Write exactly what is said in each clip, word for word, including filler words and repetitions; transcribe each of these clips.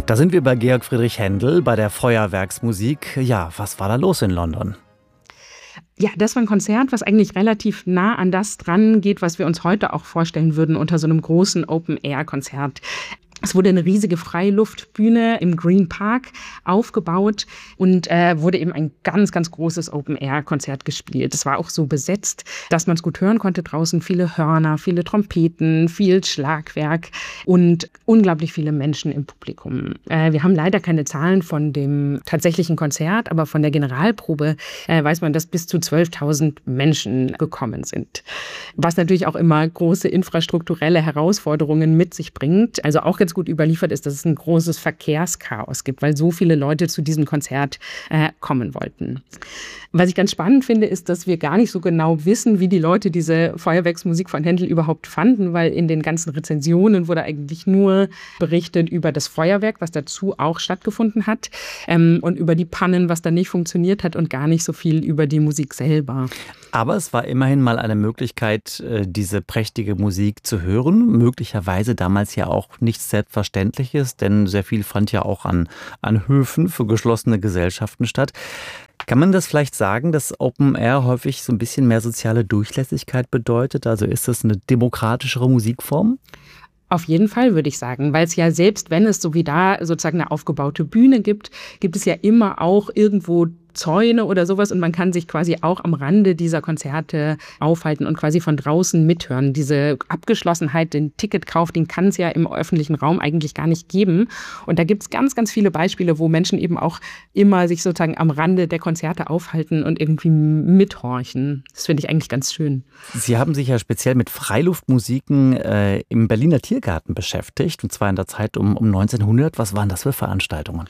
Da sind wir bei Georg Friedrich Händel, bei der Feuerwerksmusik. Ja, was war da los in London? Ja, das war ein Konzert, was eigentlich relativ nah an das dran geht, was wir uns heute auch vorstellen würden unter so einem großen Open-Air-Konzert. Es wurde eine riesige Freiluftbühne im Green Park aufgebaut und äh, wurde eben ein ganz, ganz großes Open-Air-Konzert gespielt. Es war auch so besetzt, dass man es gut hören konnte draußen. Viele Hörner, viele Trompeten, viel Schlagwerk und unglaublich viele Menschen im Publikum. Äh, wir haben leider keine Zahlen von dem tatsächlichen Konzert, aber von der Generalprobe äh, weiß man, dass bis zu zwölftausend Menschen gekommen sind. Was natürlich auch immer große infrastrukturelle Herausforderungen mit sich bringt. Also auch ganz gut überliefert ist, dass es ein großes Verkehrschaos gibt, weil so viele Leute zu diesem Konzert äh, kommen wollten. Was ich ganz spannend finde, ist, dass wir gar nicht so genau wissen, wie die Leute diese Feuerwerksmusik von Händel überhaupt fanden, weil in den ganzen Rezensionen wurde eigentlich nur berichtet über das Feuerwerk, was dazu auch stattgefunden hat, ähm, und über die Pannen, was da nicht funktioniert hat und gar nicht so viel über die Musik selber. Aber es war immerhin mal eine Möglichkeit, diese prächtige Musik zu hören. Möglicherweise damals ja auch nichts Selbstverständliches, denn sehr viel fand ja auch an, an Höfen für geschlossene Gesellschaften statt. Kann man das vielleicht sagen, dass Open Air häufig so ein bisschen mehr soziale Durchlässigkeit bedeutet? Also ist das eine demokratischere Musikform? Auf jeden Fall, würde ich sagen, weil es ja selbst, wenn es so wie da sozusagen eine aufgebaute Bühne gibt, gibt es ja immer auch irgendwo Zäune oder sowas und man kann sich quasi auch am Rande dieser Konzerte aufhalten und quasi von draußen mithören. Diese Abgeschlossenheit, den Ticketkauf, den kann es ja im öffentlichen Raum eigentlich gar nicht geben. Und da gibt es ganz, ganz viele Beispiele, wo Menschen eben auch immer sich sozusagen am Rande der Konzerte aufhalten und irgendwie mithorchen. Das finde ich eigentlich ganz schön. Sie haben sich ja speziell mit Freiluftmusiken äh, im Berliner Tiergarten beschäftigt, und zwar in der Zeit um, um neunzehnhundert. Was waren das für Veranstaltungen?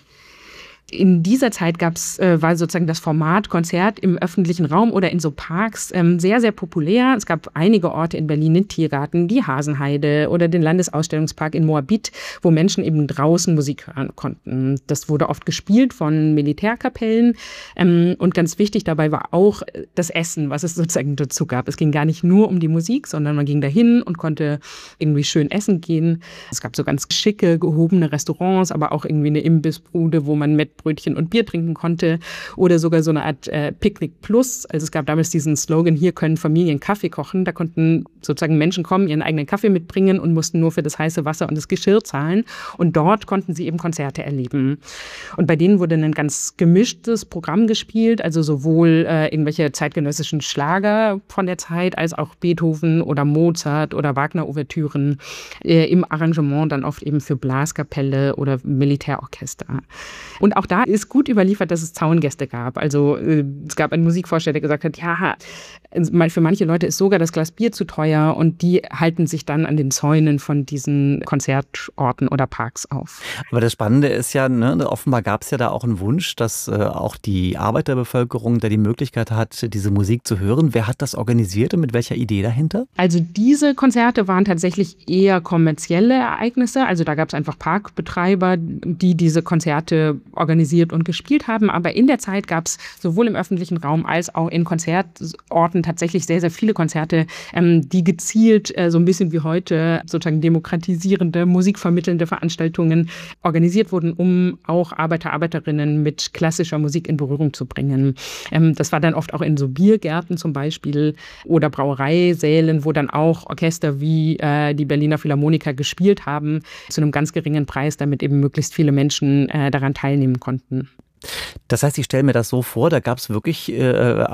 In dieser Zeit gab's, äh, war sozusagen das Format Konzert im öffentlichen Raum oder in so Parks ähm, sehr, sehr populär. Es gab einige Orte in Berlin, den Tiergarten, die Hasenheide oder den Landesausstellungspark in Moabit, wo Menschen eben draußen Musik hören konnten. Das wurde oft gespielt von Militärkapellen. Ähm, und ganz wichtig dabei war auch das Essen, was es sozusagen dazu gab. Es ging gar nicht nur um die Musik, sondern man ging dahin und konnte irgendwie schön essen gehen. Es gab so ganz schicke, gehobene Restaurants, aber auch irgendwie eine Imbissbude, wo man mit Brötchen und Bier trinken konnte oder sogar so eine Art äh, Picknick Plus. Also es gab damals diesen Slogan, hier können Familien Kaffee kochen. Da konnten sozusagen Menschen kommen, ihren eigenen Kaffee mitbringen und mussten nur für das heiße Wasser und das Geschirr zahlen. Und dort konnten sie eben Konzerte erleben. Und bei denen wurde ein ganz gemischtes Programm gespielt, also sowohl äh, irgendwelche zeitgenössischen Schlager von der Zeit, als auch Beethoven oder Mozart oder Wagner-Ouvertüren äh, im Arrangement dann oft eben für Blaskapelle oder Militärorchester. Und auch da ist gut überliefert, dass es Zaungäste gab. Also äh, es gab einen Musikforscher, der gesagt hat, ja, für manche Leute ist sogar das Glas Bier zu teuer und die halten sich dann an den Zäunen von diesen Konzertorten oder Parks auf. Aber das Spannende ist ja, ne, offenbar gab es ja da auch einen Wunsch, dass äh, auch die Arbeiterbevölkerung da die Möglichkeit hat, diese Musik zu hören. Wer hat das organisiert und mit welcher Idee dahinter? Also diese Konzerte waren tatsächlich eher kommerzielle Ereignisse. Also da gab es einfach Parkbetreiber, die diese Konzerte organisiert und gespielt haben. Aber in der Zeit gab es sowohl im öffentlichen Raum als auch in Konzertorten tatsächlich sehr, sehr viele Konzerte, ähm, die gezielt äh, so ein bisschen wie heute sozusagen demokratisierende, musikvermittelnde Veranstaltungen organisiert wurden, um auch Arbeiter, Arbeiterinnen mit klassischer Musik in Berührung zu bringen. Ähm, das war dann oft auch in so Biergärten zum Beispiel oder Brauereisälen, wo dann auch Orchester wie äh, die Berliner Philharmoniker gespielt haben, zu einem ganz geringen Preis, damit eben möglichst viele Menschen äh, daran teilnehmen konnten. Das heißt, ich stelle mir das so vor, da gab es wirklich, äh,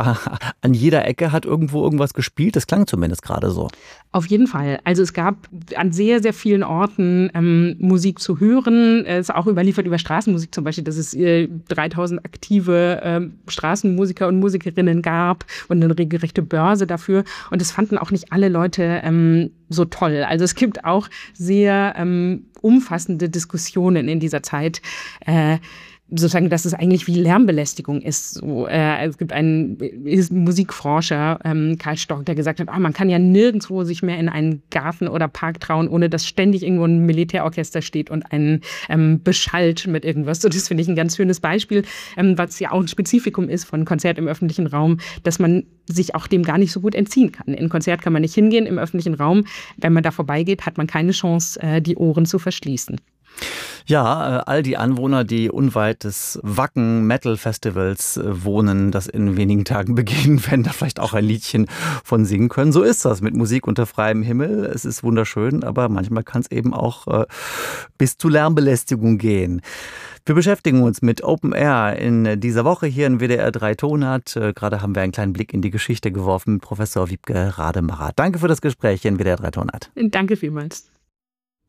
an jeder Ecke hat irgendwo irgendwas gespielt. Das klang zumindest gerade so. Auf jeden Fall. Also es gab an sehr, sehr vielen Orten ähm, Musik zu hören. Es ist auch überliefert über Straßenmusik zum Beispiel, dass es äh, dreitausend aktive äh, Straßenmusiker und Musikerinnen gab und eine regelrechte Börse dafür. Und das fanden auch nicht alle Leute ähm, so toll. Also es gibt auch sehr ähm, umfassende Diskussionen in dieser Zeit, äh, sozusagen, dass es eigentlich wie Lärmbelästigung ist. So, äh, es gibt einen Musikforscher, ähm, Karl Storck, der gesagt hat, ah, man kann ja nirgendwo sich mehr in einen Garten oder Park trauen, ohne dass ständig irgendwo ein Militärorchester steht und einen ähm, beschallt mit irgendwas. So, das finde ich ein ganz schönes Beispiel, ähm, was ja auch ein Spezifikum ist von Konzert im öffentlichen Raum, dass man sich auch dem gar nicht so gut entziehen kann. In ein Konzert kann man nicht hingehen, im öffentlichen Raum. Wenn man da vorbeigeht, hat man keine Chance, äh, die Ohren zu verschließen. Ja, äh, all die Anwohner, die unweit des Wacken Metal Festivals äh, wohnen, das in wenigen Tagen beginnt, werden da vielleicht auch ein Liedchen von singen können. So ist das mit Musik unter freiem Himmel. Es ist wunderschön, aber manchmal kann es eben auch äh, bis zu Lärmbelästigung gehen. Wir beschäftigen uns mit Open Air in dieser Woche hier in W D R drei Tonart. Äh, gerade haben wir einen kleinen Blick in die Geschichte geworfen mit Professor Wiebke Rademacher. Danke für das Gespräch in W D R drei Tonart. Danke vielmals.